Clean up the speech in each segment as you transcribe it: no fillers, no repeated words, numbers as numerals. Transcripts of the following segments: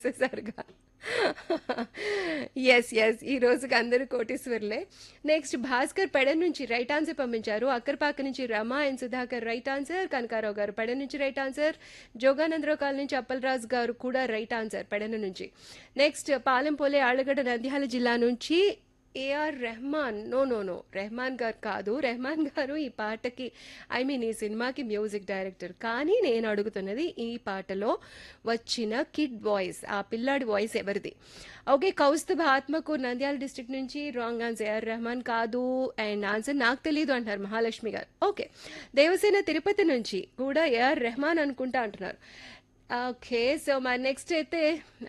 చేశారుగా. Yes. ఈ రోజుకి అందరూ కోటీశ్వరులే. నెక్స్ట్ భాస్కర్ పెడన్ నుంచి రైట్ ఆన్సర్ పంపించారు. అక్కరపాక నుంచి Rama and Sudhakar right answer. Kanakarao గారు పెడన్ నుంచి రైట్ ఆన్సర్. జోగానందరావు కాలనీ నుంచి అప్పలరాజు గారు కూడా రైట్ ఆన్సర్ పెడన్ నుంచి. నెక్స్ట్ పాలెంపోలే ఆళ్లగడ్డ నంద్యాల జిల్లా నుంచి ఏఆర్ రెహమాన్. నో రెహమాన్ గారు కాదు. రెహమాన్ గారు ఈ పాటకి ఈ సినిమాకి మ్యూజిక్ డైరెక్టర్. కానీ నేను అడుగుతున్నది ఈ పాటలో వచ్చిన కిడ్ వాయిస్, ఆ పిల్లాడి వాయిస్ ఎవరిది? ఓకే, కౌస్తుభ ఆత్మకూరు నంద్యాల డిస్ట్రిక్ట్ నుంచి రాంగ్ ఆన్సర్. ఏఆర్ రెహమాన్ కాదు. అండ్ ఆన్సర్ నాకు తెలియదు అంటున్నారు మహాలక్ష్మి గారు. ఓకే, దేవసేన తిరుపతి నుంచి కూడా ఏఆర్ రెహమాన్ అనుకుంటా అంటున్నారు. ఓకే, సో మా నెక్స్ట్ అయితే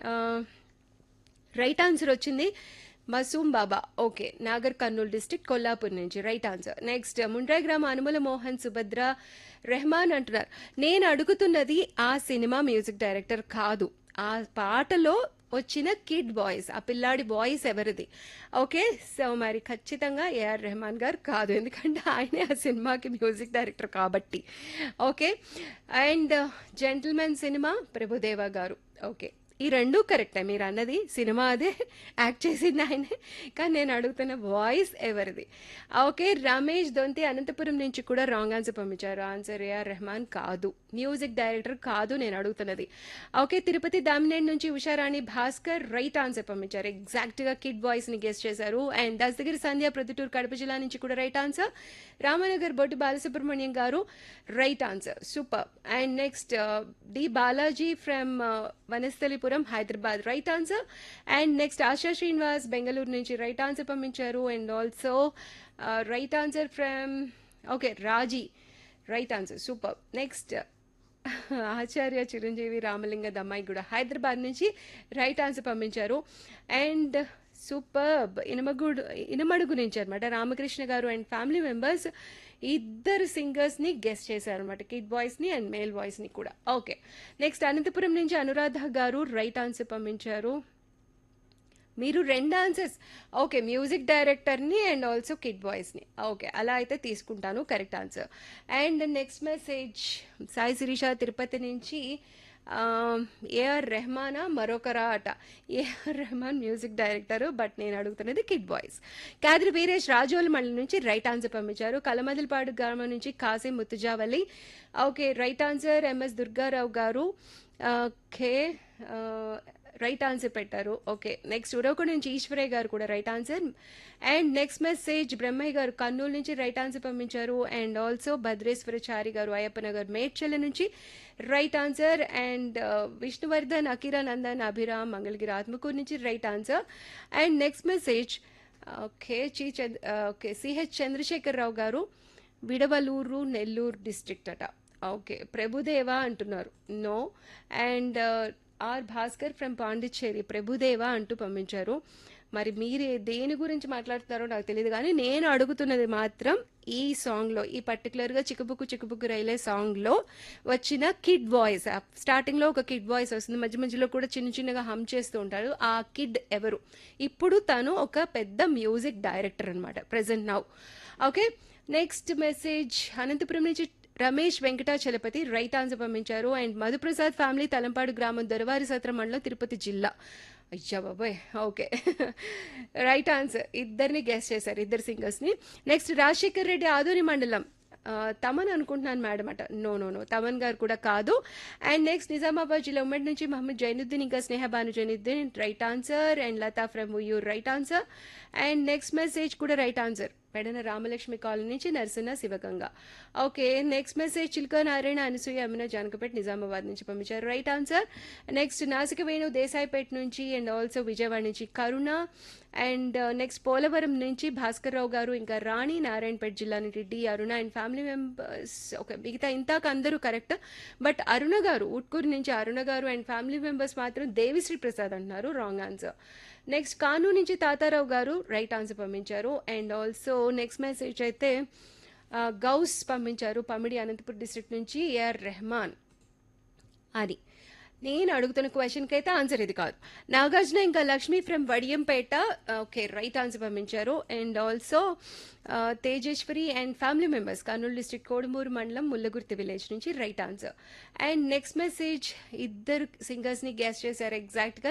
రైట్ ఆన్సర్ వచ్చింది మసూమ్ బాబా. ఓకే, నాగర్ కర్నూలు డిస్ట్రిక్ట్ కొల్లాపూర్ నుంచి రైట్ ఆన్సర్. నెక్స్ట్ ముండ్రాయి గ్రామ అనుమల మోహన్ సుభద్ర రెహమాన్ అంటున్నారు. నేను అడుగుతున్నది ఆ సినిమా మ్యూజిక్ డైరెక్టర్ కాదు, ఆ పాటలో వచ్చిన కిడ్ వాయిస్, ఆ పిల్లాడి వాయిస్ ఎవరిది? ఓకే, సో మరి ఖచ్చితంగా ఏఆర్ రెహమాన్ గారు కాదు, ఎందుకంటే ఆయనే ఆ సినిమాకి మ్యూజిక్ డైరెక్టర్ కాబట్టి. Okay, and gentlemen cinema Prabhudeva గారు. ఓకే, ఈ రెండు కరెక్టే. మీరు అన్నది సినిమా అదే, యాక్ట్ చేసింది ఆయనే, కానీ నేను అడుగుతున్న వాయిస్ ఎవరిది? ఓకే, రమేష్ దొంతి అనంతపురం నుంచి కూడా రాంగ్ ఆన్సర్ పంపించారు. ఆన్సర్ ఏఆర్ రెహమాన్ కాదు, మ్యూజిక్ డైరెక్టర్ కాదు నేను అడుగుతున్నది. ఓకే, తిరుపతి దామినేని నుంచి ఉషారాణి భాస్కర్ రైట్ ఆన్సర్ పంపించారు. ఎగ్జాక్ట్గా కిడ్ వాయిస్ని గెస్ట్ చేశారు. అండ్ దస్తగిరి సంధ్య ప్రొద్దుటూరు కడప జిల్లా నుంచి కూడా రైట్ ఆన్సర్. రామనగర్ బొట్టి బాలసుబ్రహ్మణ్యం గారు right answer, super. And next D Balaji from Vanasthalipuram Hyderabad right answer. And next ASHA Srinivas Bengaluru నుంచి రైట్ ఆన్సర్ పంపించారు. And also right answer from okay Raji right answer, super. Next ఆచార్య చిరంజీవి రామలింగ దమ్మాయి కూడా హైదరాబాద్ నుంచి రైట్ ఆన్సర్ పంపించారు. అండ్ సూపర్బ్ ఇనమడుగు నుంచి అనమాట రామకృష్ణ గారు అండ్ ఫ్యామిలీ మెంబర్స్ ఇద్దరు సింగర్స్ని guest చేశారు అనమాట, కిడ్ వాయిస్ని అండ్ మేల్ వాయిస్ని కూడా. ఓకే, నెక్స్ట్ అనంతపురం నుంచి అనురాధ గారు రైట్ ఆన్సర్ పంపించారు. మీరు రెండు ఆన్సర్స్. ఓకే, మ్యూజిక్ డైరెక్టర్ని అండ్ ఆల్సో కిడ్ వాయిస్ని. ఓకే, అలా అయితే తీసుకుంటాను, correct answer. And next message Sai Sirisha Tirupati నుంచి ఏఆర్ రెహమానా మరొకరా అట. AR Rahman music director, but నేను అడుగుతున్నది కిడ్ వాయిస్. కాద్రి వీరేష్ రాజోల్ మండలి నుంచి రైట్ ఆన్సర్ పంపించారు. కలమదలపాడు గ్రామం నుంచి Kasim Muthujavalli. Okay, right answer. MS Durgarao గారు ఓకే రైట్ ఆన్సర్ పెట్టారు. ఓకే, నెక్స్ట్ ఉరవకొండ నుంచి ఈశ్వరయ్య గారు కూడా right answer. And next message Brahmaiah గారు కర్నూలు నుంచి రైట్ ఆన్సర్ పంపించారు. అండ్ ఆల్సో భద్రేశ్వరచారి గారు అయ్యప్పనగర్ మేడ్చల్ నుంచి right answer. And Vishnuvardhan Akira Nandan Abhiram Mangalagiri Atmakur నుంచి right answer. And next message okay okay CH Chandrasekhar రావు గారు విడవలూరు నెల్లూరు డిస్ట్రిక్ట్ అట. ఓకే, ప్రభుదేవా అంటున్నారు. No. And are Bhaskar from Pondicherry Prabhudeva అంటూ పంపించారు. మరి మీరు దేని గురించి మాట్లాడుతున్నారో నాకు తెలియదు, కానీ నేను అడుగుతున్నది మాత్రం ఈ సాంగ్లో, ఈ పర్టికులర్గా చిక్కుబుక్కు రైలే సాంగ్లో వచ్చిన కిడ్ వాయిస్. స్టార్టింగ్లో ఒక కిడ్ వాయిస్ వస్తుంది, మధ్య మధ్యలో కూడా చిన్నగా హమ్ చేస్తూ ఉంటారు. ఆ కిడ్ ఎవరు? ఇప్పుడు తను ఒక పెద్ద మ్యూజిక్ డైరెక్టర్ అనమాట present now. Okay, next message Anantapuram నుంచి రమేష్ వెంకటాచలపతి రైట్ ఆన్సర్ పంపించారు. అండ్ మధుప్రసాద్ ఫ్యామిలీ తలంపాడు గ్రామం దొరవారి సత్రం మండలం తిరుపతి జిల్లా. అయ్యా బాబాయ్, ఓకే రైట్ ఆన్సర్. ఇద్దరిని గెస్ట్ చేశారు, ఇద్దరు సింగర్స్ని. నెక్స్ట్ రాజశేఖర్ రెడ్డి ఆదోని మండలం తమన్ అనుకుంటున్నాను మేడం అట. నో తమన్ గారు కూడా కాదు. అండ్ నెక్స్ట్ నిజామాబాద్ జిల్లా ఉమ్మడి నుంచి మహమ్మద్ జైనుద్దీన్ ఇంకా Sneha Banu Zainuddin right answer. And Lata from Vuyyuru right answer. And next message కూడా right answer, Pedana Ramalakshmi colony నుంచి Narasanna Sivaganga. Okay, next message Chilka Narayana Anasuya Amina Janakpet Nizamabad నుంచి పంపించారు రైట్ ఆన్సర్. నెక్స్ట్ నాసిక వేణు దేశాయిపేట్ నుంచి అండ్ ఆల్సో విజయవాడ నుంచి కరుణ. అండ్ నెక్స్ట్ పోలవరం నుంచి భాస్కర్ రావు గారు ఇంకా రాణి నారాయణపేట జిల్లా నుంచి D Aruna and family members. Okay, మిగతా ఇంతాక అందరూ కరెక్ట్, బట్ అరుణ గారు ఉట్కూరు నుంచి అరుణ గారు అండ్ ఫ్యామిలీ మెంబర్స్ మాత్రం దేవిశ్రీ ప్రసాద్ అంటున్నారు, రాంగ్ ఆన్సర్. నెక్స్ట్ కాను నుంచి తాతారావు గారు రైట్ ఆన్సర్ పంపించారు. అండ్ ఆల్సో నెక్స్ట్ మెసేజ్ అయితే గౌస్ పంపించారు పమిడి అనంతపురం డిస్ట్రిక్ట్ నుంచి ఏఆర్ రెహమాన్ అని. నేను అడుగుతున్న క్వశ్చన్కి అయితే ఆన్సర్ ఇది కాదు. నాగార్జున ఇంకా Lakshmi from Vadiyampeta. Okay, right answer పంపించారు. And also Tejeswari and family members Kurnool district Kodumur మండలం ముల్లగుర్తి విలేజ్ నుంచి right answer. And next message, ఇద్దరు సింగర్స్ని గెస్ట్ చేశారు ఎగ్జాక్ట్గా.